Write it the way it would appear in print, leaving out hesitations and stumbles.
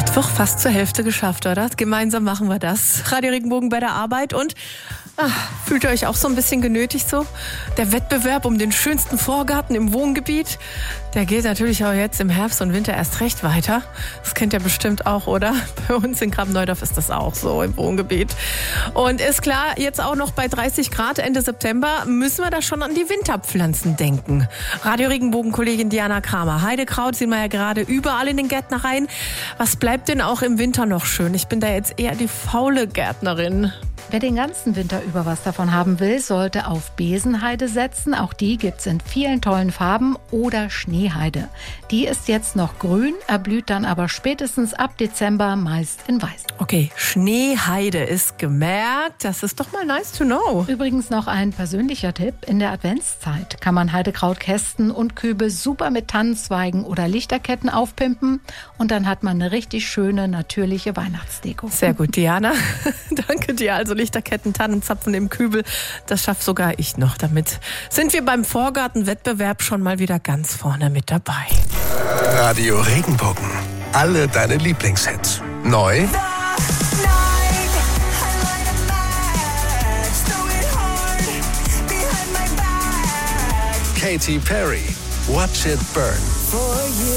Mittwoch fast zur Hälfte geschafft, oder? Gemeinsam machen wir das. Radio Regenbogen bei der Arbeit und fühlt ihr euch auch so ein bisschen genötigt so? Der Wettbewerb um den schönsten Vorgarten im Wohngebiet, der geht natürlich auch jetzt im Herbst und Winter erst recht weiter. Das kennt ihr bestimmt auch, oder? Bei uns in Krabbenneudorf ist das auch so im Wohngebiet. Und ist klar, jetzt auch noch bei 30 Grad Ende September müssen wir da schon an die Winterpflanzen denken. Radio Regenbogen-Kollegin Diana Kramer. Heidekraut sehen wir ja gerade überall in den Gärtnereien. Was bleibt denn auch im Winter noch schön? Ich bin da jetzt eher die faule Gärtnerin. Wer den ganzen Winter über was davon haben will, sollte auf Besenheide setzen. Auch die gibt's in vielen tollen Farben. Oder Schneeheide. Die ist jetzt noch grün, erblüht dann aber spätestens ab Dezember meist in weiß. Okay, Schneeheide ist gemerkt. Das ist doch mal nice to know. Übrigens noch ein persönlicher Tipp. In der Adventszeit kann man Heidekrautkästen und Kübel super mit Tannenzweigen oder Lichterketten aufpimpen. Und dann hat man eine richtig schöne, natürliche Weihnachtsdeko. Sehr gut, Diana. Danke dir. Also Lichterketten, Tannenzapfen im Kübel, das schafft sogar ich noch. Damit sind wir beim Vorgartenwettbewerb schon mal wieder ganz vorne mit dabei. Radio Regenbogen. Alle deine Lieblingshits. Neu, Katy Perry. Watch It Burn.